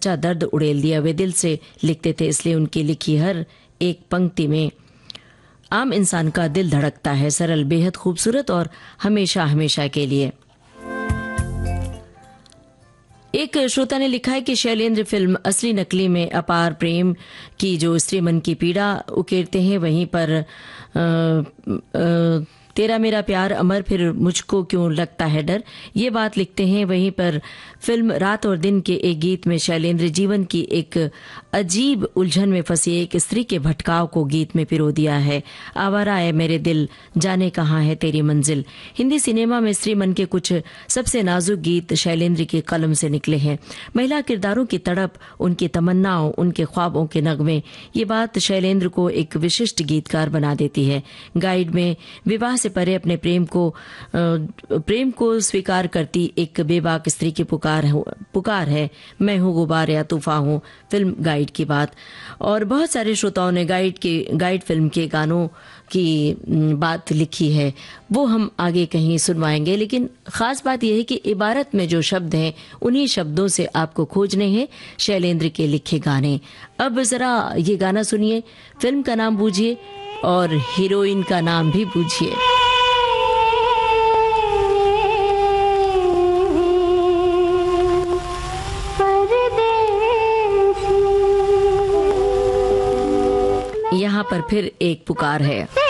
सच्चा दर्द उड़ेल दिया। वे दिल से लिखते थे, इसलिए उनकी लिखी हर एक पंक्ति में आम इंसान का दिल धड़कता है, सरल, बेहद खूबसूरत और हमेशा हमेशा के लिए। एक श्रोता ने लिखा है कि शैलेंद्र फिल्म असली नकली में अपार प्रेम की जो स्त्री मन की पीड़ा उकेरते हैं, वहीं पर तेरा मेरा प्यार अमर, फिर मुझको क्यों लगता है डर, ये बात लिखते हैं। वहीं पर फिल्म रात और दिन के एक गीत में शैलेंद्र जीवन की एक अजीब उलझन में फंसी एक स्त्री के भटकाव को गीत में पिरो दिया है। आवारा है मेरे दिल, जाने कहाँ है तेरी मंजिल। हिंदी सिनेमा में स्त्री मन के कुछ सबसे नाजुक गीत शैलेंद्र की कलम से निकले हैं। महिला किरदारों की तड़प, उनकी तमन्नाओं, उनके ख्वाबों के नगमे, ये बात शैलेंद्र को एक विशिष्ट गीतकार बना देती है। गाइड में विवाह से परे अपने प्रेम को स्वीकार करती एक बेबाक स्त्री की पुकार है, मैं हूँ गुबार या तूफान हूँ, फिल्म गाइड की बात। और बहुत सारे श्रोताओं ने गाइड फिल्म के गानों की बात लिखी है, वो हम आगे कहीं सुनवाएंगे। लेकिन खास बात यह है कि इबारत में जो शब्द हैं, उन्हीं शब्दों से आपको खोजने हैं शैलेंद्र के लिखे गाने। अब जरा ये गाना सुनिए, फिल्म का नाम बूझिए और हीरोइन का नाम भी बूझिए। यहाँ पर फिर एक पुकार है।